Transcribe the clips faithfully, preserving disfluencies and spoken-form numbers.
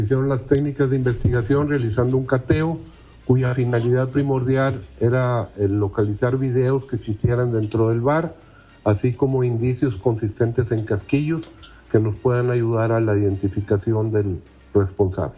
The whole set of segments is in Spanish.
Hicieron las técnicas de investigación realizando un cateo cuya finalidad primordial era el localizar videos que existieran dentro del bar, así como indicios consistentes en casquillos que nos puedan ayudar a la identificación del responsable.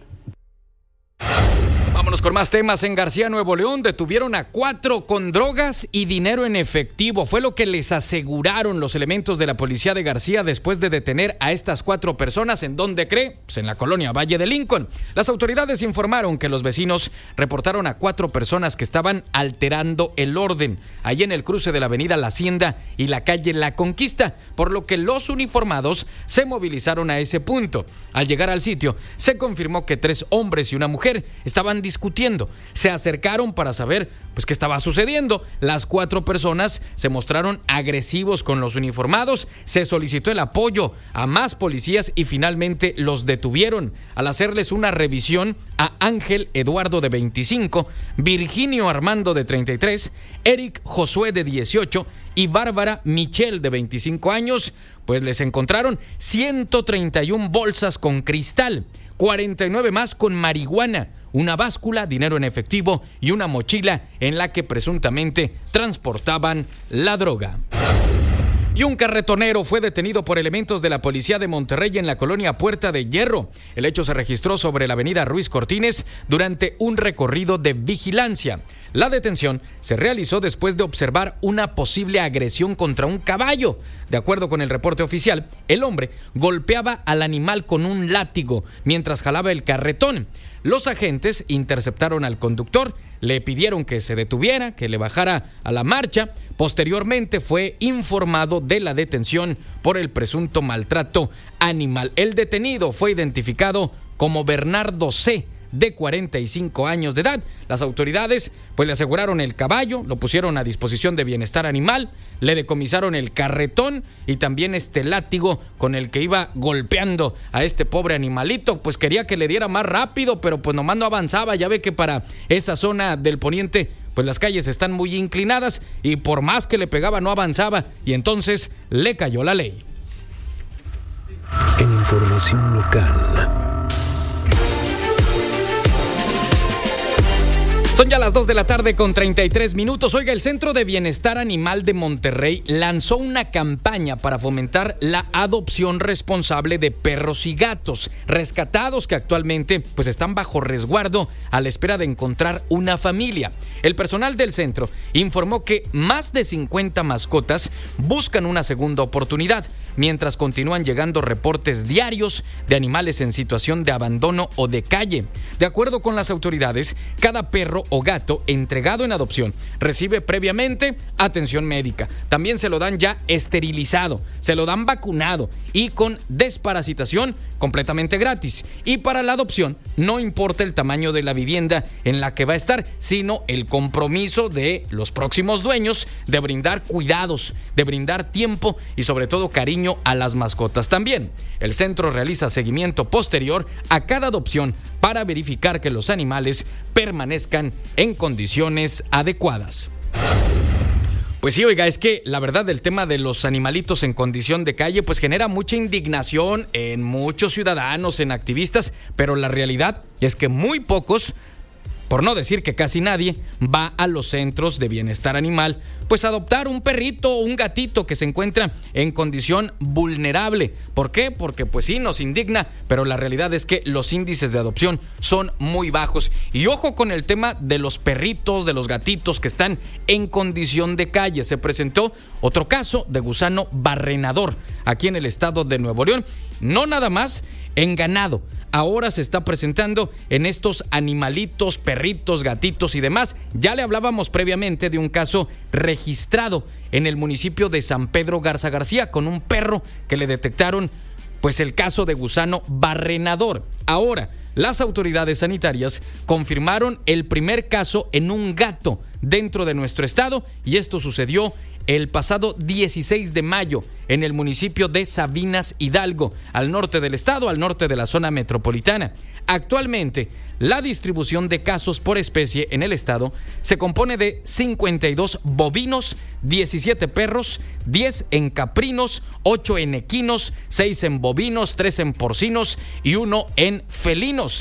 Vámonos con más temas. En García, Nuevo León, detuvieron a cuatro con drogas y dinero en efectivo. Fue lo que les aseguraron los elementos de la policía de García después de detener a estas cuatro personas. ¿En dónde cree? Pues en la colonia Valle de Lincoln. Las autoridades informaron que los vecinos reportaron a cuatro personas que estaban alterando el orden ahí en el cruce de la avenida La Hacienda y la calle La Conquista, por lo que los uniformados se movilizaron a ese punto. Al llegar al sitio, se confirmó que tres hombres y una mujer estaban discutiendo. Se acercaron para saber pues qué estaba sucediendo. Las cuatro personas se mostraron agresivos con los uniformados. Se solicitó el apoyo a más policías y finalmente los detuvieron. Al hacerles una revisión a Ángel Eduardo de veinticinco, Virginio Armando de treinta y tres, Eric Josué de dieciocho y Bárbara Michelle de veinticinco años, pues les encontraron ciento treinta y una bolsas con cristal, cuarenta y nueve más con marihuana, una báscula, dinero en efectivo y una mochila en la que presuntamente transportaban la droga. Y un carretonero fue detenido por elementos de la policía de Monterrey en la colonia Puerta de Hierro. El hecho se registró sobre la avenida Ruiz Cortines durante un recorrido de vigilancia. La detención se realizó después de observar una posible agresión contra un caballo. De acuerdo con el reporte oficial, el hombre golpeaba al animal con un látigo mientras jalaba el carretón. Los agentes interceptaron al conductor, le pidieron que se detuviera, que le bajara a la marcha. Posteriormente fue informado de la detención por el presunto maltrato animal. El detenido fue identificado como Bernardo C., de cuarenta y cinco años de edad. Las autoridades pues le aseguraron el caballo, lo pusieron a disposición de Bienestar Animal, le decomisaron el carretón y también este látigo con el que iba golpeando a este pobre animalito. Pues quería que le diera más rápido, pero pues nomás no avanzaba. Ya ve que para esa zona del poniente pues las calles están muy inclinadas y por más que le pegaba no avanzaba, y entonces le cayó la ley. En información local. Son ya las dos de la tarde con treinta y tres minutos. Oiga, el Centro de Bienestar Animal de Monterrey lanzó una campaña para fomentar la adopción responsable de perros y gatos rescatados que actualmente pues están bajo resguardo a la espera de encontrar una familia. El personal del centro informó que más de cincuenta mascotas buscan una segunda oportunidad, mientras continúan llegando reportes diarios de animales en situación de abandono o de calle. De acuerdo con las autoridades, cada perro o gato entregado en adopción recibe previamente atención médica. También se lo dan ya esterilizado, se lo dan vacunado y con desparasitación completamente gratis. Y para la adopción no importa el tamaño de la vivienda en la que va a estar, sino el compromiso de los próximos dueños de brindar cuidados, de brindar tiempo y sobre todo cariño a las mascotas. También el centro realiza seguimiento posterior a cada adopción para verificar que los animales permanezcan en condiciones adecuadas. Pues sí, oiga, es que la verdad el tema de los animalitos en condición de calle pues genera mucha indignación en muchos ciudadanos, en activistas, pero la realidad es que muy pocos, por no decir que casi nadie, va a los centros de bienestar animal pues a adoptar un perrito o un gatito que se encuentra en condición vulnerable. ¿Por qué? Porque pues sí, nos indigna, pero la realidad es que los índices de adopción son muy bajos. Y ojo con el tema de los perritos, de los gatitos que están en condición de calle. Se presentó otro caso de gusano barrenador aquí en el estado de Nuevo León. No nada más en ganado, ahora se está presentando en estos animalitos, perritos, gatitos y demás. Ya le hablábamos previamente de un caso registrado en el municipio de San Pedro Garza García con un perro que le detectaron pues el caso de gusano barrenador. Ahora, las autoridades sanitarias confirmaron el primer caso en un gato dentro de nuestro estado y esto sucedió el pasado dieciséis de mayo en el municipio de Sabinas Hidalgo, al norte del estado, al norte de la zona metropolitana. Actualmente, la distribución de casos por especie en el estado se compone de cincuenta y dos bovinos, diecisiete perros, diez en caprinos, ocho en equinos, seis en bovinos, tres en porcinos y uno en felinos.